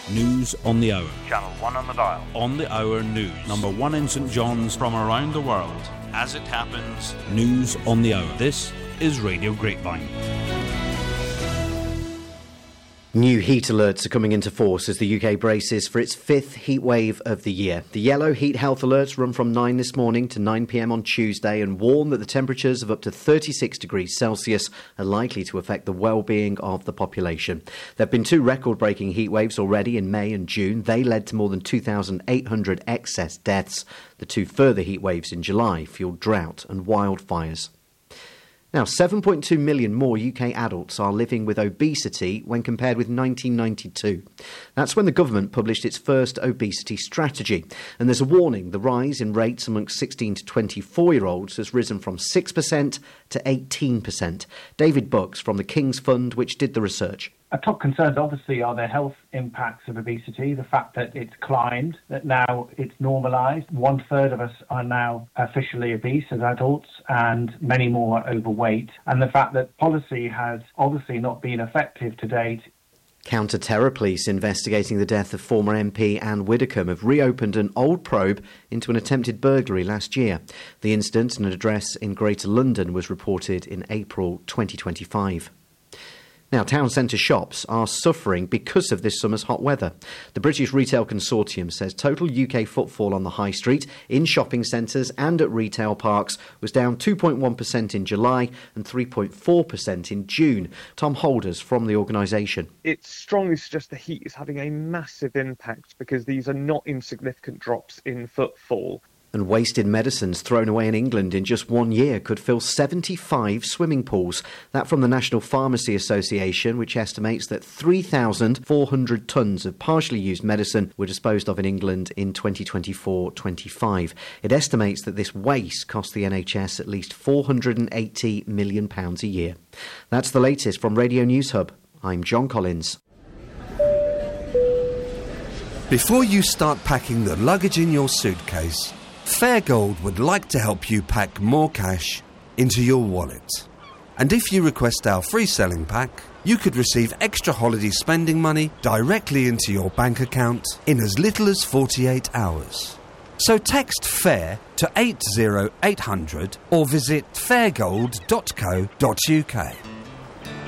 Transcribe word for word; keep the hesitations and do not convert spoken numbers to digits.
News on the hour. Channel one on the dial. On the hour news. Number one in St John's from around the world. As it happens, news on the hour. This is Radio Grapevine. New heat alerts are coming into force as the U K braces for its fifth heat wave of the year. The yellow heat health alerts run from nine this morning to nine p m on Tuesday and warn that the temperatures of up to thirty-six degrees Celsius are likely to affect the well-being of the population. There have been two record-breaking heat waves already in May and June. They led to more than two thousand eight hundred excess deaths. The two further heat waves in July fueled drought and wildfires. Now, seven point two million more U K adults are living with obesity when compared with nineteen ninety-two. That's when the government published its first obesity strategy. And there's a warning: the rise in rates amongst sixteen to twenty-four-year-olds has risen from six percent to eighteen percent. David Bucks from the King's Fund, which did the research. Our top concerns, obviously, are the health impacts of obesity, the fact that it's climbed, that now it's normalised. One third of us are now officially obese as adults, and many more are overweight. And the fact that policy has obviously not been effective to date. Counter-terror police investigating the death of former M P Anne Widdecombe have reopened an old probe into an attempted burglary last year. The incident in an address in Greater London was reported in April twenty twenty-five. Now, town centre shops are suffering because of this summer's hot weather. The British Retail Consortium says total U K footfall on the high street, in shopping centres and at retail parks was down two point one percent in July and three point four percent in June. Tom Holders from the organisation. It strongly suggests the heat is having a massive impact because these are not insignificant drops in footfall. And wasted medicines thrown away in England in just one year could fill seventy-five swimming pools. That from the National Pharmacy Association, which estimates that three thousand four hundred tonnes of partially used medicine were disposed of in England in twenty twenty-four twenty-five. It estimates that this waste cost the N H S at least four hundred eighty million pounds a year. That's the latest from Radio News Hub. I'm John Collins. Before you start packing the luggage in your suitcase, Fairgold would like to help you pack more cash into your wallet. And if you request our free selling pack, you could receive extra holiday spending money directly into your bank account in as little as forty-eight hours. So text FAIR to eight zero eight hundred or visit fairgold dot co dot uk.